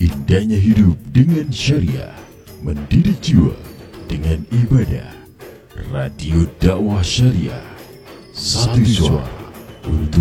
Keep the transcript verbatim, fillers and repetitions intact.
Indahnya hidup dengan syariah, mendidik jiwa dengan ibadah. Radio Dakwah Syariah, satu suara untuk